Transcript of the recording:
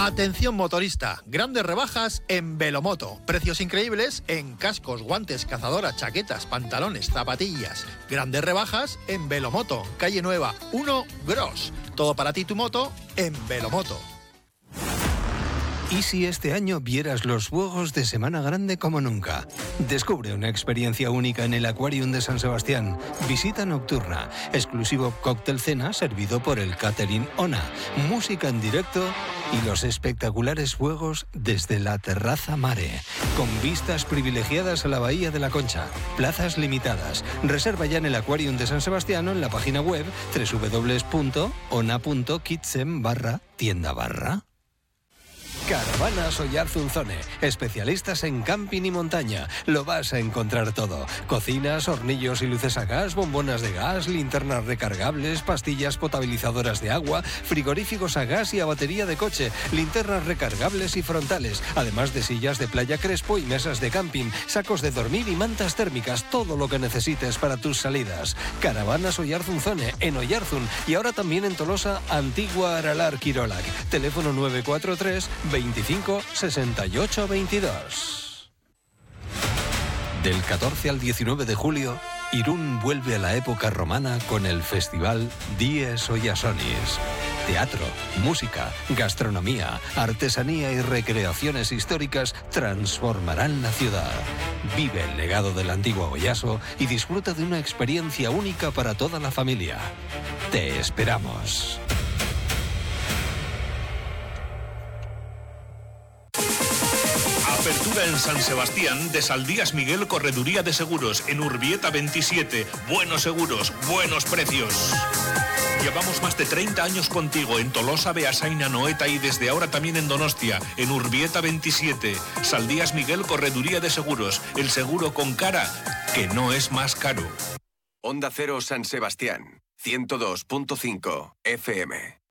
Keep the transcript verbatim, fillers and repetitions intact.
Atención motorista, grandes rebajas en Velomoto. Precios increíbles en cascos, guantes, cazadoras, chaquetas, pantalones, zapatillas. Grandes rebajas en Velomoto, calle Nueva, uno Gros. Todo para ti y tu moto en Velomoto. ¿Y si este año vieras los fuegos de Semana Grande como nunca? Descubre una experiencia única en el Aquarium de San Sebastián. Visita nocturna, exclusivo cóctel cena servido por el catering ONA, música en directo y los espectaculares fuegos desde la terraza Mare, con vistas privilegiadas a la Bahía de la Concha. Plazas limitadas. Reserva ya en el Aquarium de San Sebastián o en la página web doble u doble u doble u punto ona punto kitsen barra tienda barra. Caravanas Oyarzunzone, especialistas en camping y montaña. Lo vas a encontrar todo. Cocinas, hornillos y luces a gas, bombonas de gas, linternas recargables, pastillas potabilizadoras de agua, frigoríficos a gas y a batería de coche, linternas recargables y frontales, además de sillas de playa Crespo y mesas de camping, sacos de dormir y mantas térmicas, todo lo que necesites para tus salidas. Caravanas Oyarzunzone, en Oyarzun y ahora también en Tolosa, Antigua Aralar Quirolac. Teléfono nueve cuatro tres veinticinco sesenta y ocho veintidós. Del catorce al diecinueve de julio, Irún vuelve a la época romana con el festival Dies Oyasonis. Teatro, música, gastronomía, artesanía y recreaciones históricas transformarán la ciudad. Vive el legado del antiguo Oyaso y disfruta de una experiencia única para toda la familia. Te esperamos. Apertura en San Sebastián de Saldías Miguel Correduría de Seguros en Urbieta veintisiete. Buenos seguros, buenos precios. Llevamos más de treinta años contigo en Tolosa, Beasain, Noeta y desde ahora también en Donostia, en Urbieta veintisiete. Saldías Miguel Correduría de Seguros, el seguro con cara que no es más caro. Onda Cero San Sebastián, ciento dos punto cinco F M.